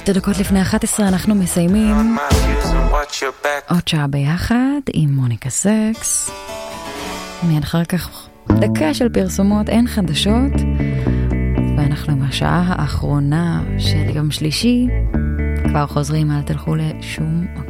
11:02 אנחנו מסיימים עוד שעה ביחד עם מוניקה סקס. מיד אחר כך דקה של פרסומות, אין חדשות, ואנחנו בשעה האחרונה של יום שלישי כבר חוזרים, אל תלכו לשום